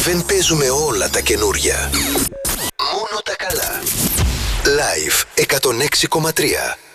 Δεν παίζουμε όλα τα καινούρια. Μόνο τα καλά. Live 106,3.